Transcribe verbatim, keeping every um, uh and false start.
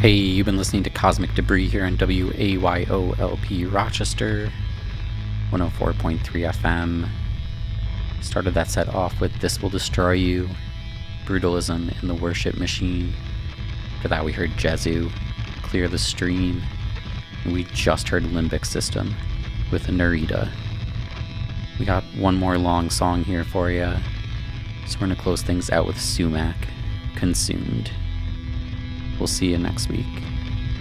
Hey, you've been listening to Cosmic Debris here on W A Y O L P Rochester, one oh four point three F M. Started that set off with This Will Destroy You, Brutalism in the Worship Machine. After that we heard Jezu, Clear the Stream, and we just heard Limbic System with Narita. We got one more long song here for you, so we're going to close things out with Sumac, Consumed. We'll see you next week.